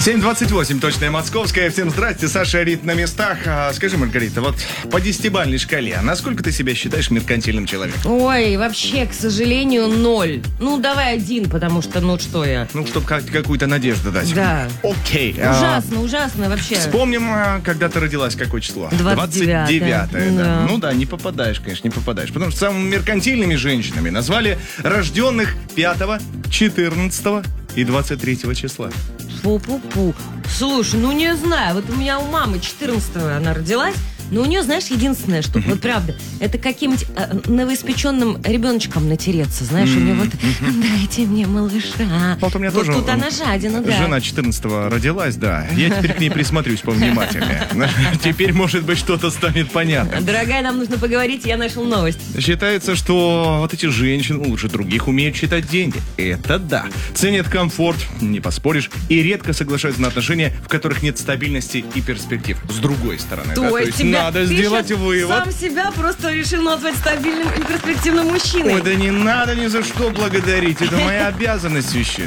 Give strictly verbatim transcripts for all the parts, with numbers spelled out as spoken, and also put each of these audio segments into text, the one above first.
семь двадцать восемь, точная московская. Всем здрасте, Саша и Рит на местах. А, скажи, Маргарита, вот по десятибалльной шкале, насколько ты себя считаешь меркантильным человеком? Ой, вообще, к сожалению, ноль. Ну, давай один, потому что, ну, что я? Ну, чтобы как- какую-то надежду дать. Да. Окей. Ужасно, ужасно вообще. Вспомним, а, когда ты родилась, какое число? двадцать девятое. двадцать девятое, да. Да. Ну да, не попадаешь, конечно, не попадаешь. Потому что самыми меркантильными женщинами назвали рожденных пятого, четырнадцатого и двадцать третьего числа. Фу-пу-пу. Слушай, ну не знаю, вот у меня у мамы четырнадцатого она родилась, но у нее, знаешь, единственное, что, вот правда, это каким-нибудь э, новоиспеченным ребеночком натереться, знаешь, у нее вот, дайте мне малыша. Вот у меня тоже тут она жадина, да. Жена четырнадцатого родилась, да. Я теперь к ней присмотрюсь повнимательнее. Теперь, может быть, что-то станет понятно. Дорогая, нам нужно поговорить, я нашел новость. Считается, что вот эти женщины лучше других умеют считать деньги. Это да. Ценят комфорт, не поспоришь, и редко соглашаются на отношения, в которых нет стабильности и перспектив. С другой стороны, То да, то есть есть тебя- надо ты сделать щас вывод. сам себя просто решил назвать стабильным и перспективным мужчиной. Ой, да не надо ни за что благодарить. Это моя обязанность священная.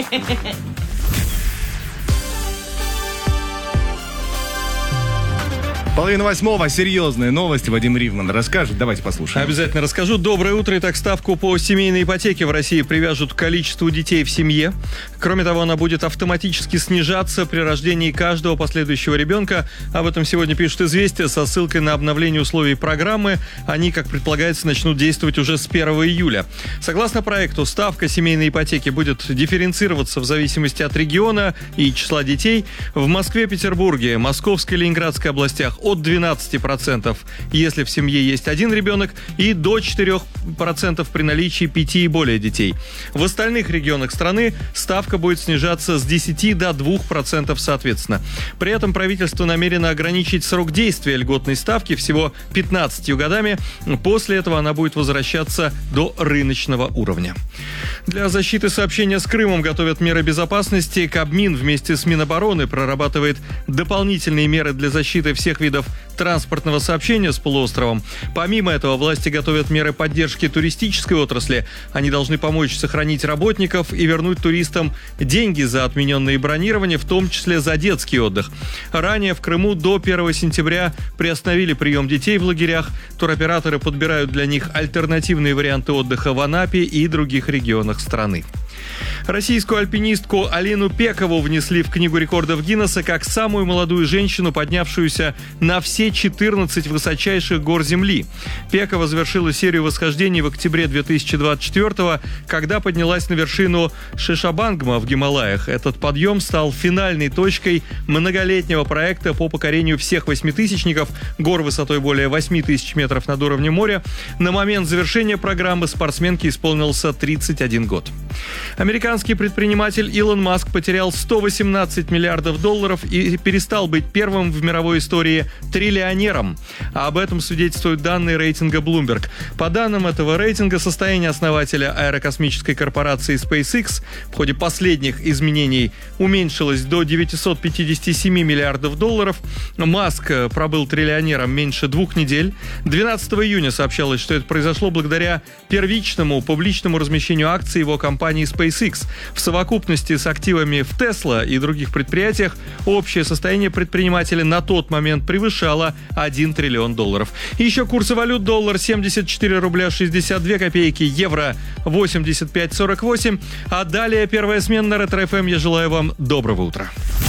Половина восьмого. Серьезные новости. Вадим Ривман расскажет. Давайте послушаем. Обязательно расскажу. Доброе утро. Итак, ставку по семейной ипотеке в России привяжут к количеству детей в семье. Кроме того, она будет автоматически снижаться при рождении каждого последующего ребенка. Об этом сегодня пишут «Известия» со ссылкой на обновление условий программы. Они, как предполагается, начнут действовать уже с первого июля. Согласно проекту, ставка семейной ипотеки будет дифференцироваться в зависимости от региона и числа детей. В Москве, Петербурге, Московской и Ленинградской областях от двенадцати процентов, если в семье есть один ребенок, и до четырёх процентов при наличии пяти и более детей. В остальных регионах страны ставка будет снижаться с десяти до двух процентов соответственно. При этом правительство намерено ограничить срок действия льготной ставки всего пятнадцатью годами. После этого она будет возвращаться до рыночного уровня. Для защиты сообщения с Крымом готовят меры безопасности. Кабмин вместе с Минобороны прорабатывает дополнительные меры для защиты всех видов транспортного сообщения с полуостровом. Помимо этого, власти готовят меры поддержки туристической отрасли. Они должны помочь сохранить работников и вернуть туристам деньги за отмененные бронирования, в том числе за детский отдых. Ранее в Крыму до первого сентября приостановили прием детей в лагерях. Туроператоры подбирают для них альтернативные варианты отдыха в Анапе и других регионах страны. Российскую альпинистку Алину Пекову внесли в Книгу рекордов Гиннесса как самую молодую женщину, поднявшуюся на все четырнадцать высочайших гор Земли. Пекова завершила серию восхождений в октябре две тысячи двадцать четвёртого, когда поднялась на вершину Шишабангма в Гималаях. Этот подъем стал финальной точкой многолетнего проекта по покорению всех восьмитысячников, гор высотой более восемь тысяч метров над уровнем моря. На момент завершения программы спортсменке исполнился тридцать один год. Американский предприниматель Илон Маск потерял сто восемнадцать миллиардов долларов и перестал быть первым в мировой истории триллионером. А об этом свидетельствуют данные рейтинга Bloomberg. По данным этого рейтинга, состояние основателя аэрокосмической корпорации SpaceX в ходе последних изменений уменьшилось до девятьсот пятьдесят семь миллиардов долларов. Маск пробыл триллионером меньше двух недель. двенадцатого июня сообщалось, что это произошло благодаря первичному публичному размещению акций его компании SpaceX. В совокупности с активами в Tesla и других предприятиях общее состояние предпринимателя на тот момент превышало один триллион долларов. И еще курсы валют: доллар семьдесят четыре рубля шестьдесят две копейки, евро восемьдесят пять сорок восемь. А далее первая смена на Ретро-ФМ. Я желаю вам доброго утра.